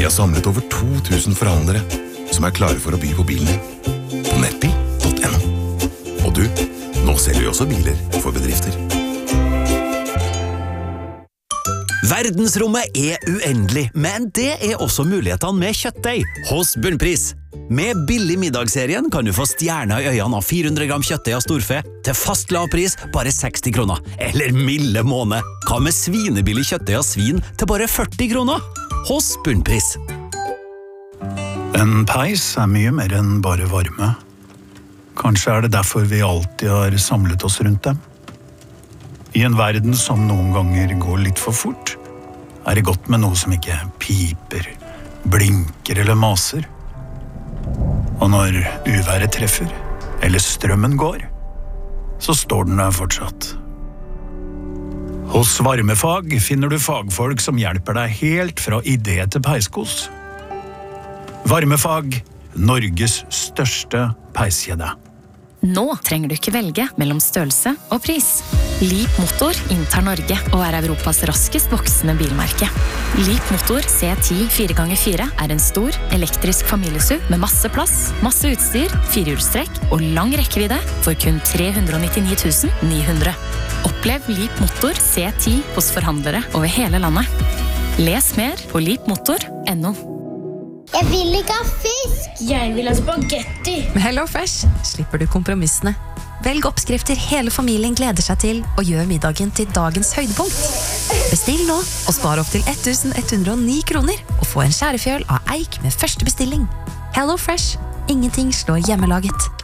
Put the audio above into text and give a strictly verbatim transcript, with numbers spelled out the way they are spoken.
Vi har samlet over to tusen forhandlere som er klare for å by på bilen din på nettbil punktum no. Og du, nå selger vi også biler for bedrifter. Verdensrommet er uendelig, men det er også mulighetene med kjøttdeig hos Bunnpris. Med billig middagsserien kan du få stjerner i øynene av fire hundre gram kjøttdeig av storfe til fast lav pris bare seksti kroner. Eller milde måned. Hva med svinebillig kjøttdeig av svin til bare førti kroner? Hos Bunnpris. En peis er mye mer enn bare varme. Kanskje er det derfor vi alltid har samlet oss rundt dem. I en verden som noen ganger går litt for fort, er det godt med noe som ikke piper, blinker eller maser. Og når uværet treffer, eller strømmen går, så står den der fortsatt. Hos Varmefag finner du fagfolk som hjelper deg helt fra idé til peiskos. Varmefag, Norges største peiskjede. Nå trenger du ikke velge mellom størrelse og pris. Leap Motor inntar Norge og er Europas raskest voksende bilmerke. Leap Motor C ti fire ganger fire er en stor, elektrisk familiesuv med masse plass, masse utstyr, firehjulstrekk og lang rekkevidde for kun tre hundre og nittini tusen ni hundre. Opplev Leap Motor C ti hos forhandlere over hele landet. Les mer på leap motor punktum no. Jeg vil ikke ha fisk! Jeg vil ha spagetti! Med HelloFresh slipper du kompromissene. Velg oppskrifter hele familien gleder seg til, og gjør middagen til dagens høydepunkt. Bestill nå, og spar opp til ett tusen ett hundre og ni kroner, og få en skjærefjøl av eik med første bestilling. HelloFresh. Ingenting slår hjemmelaget.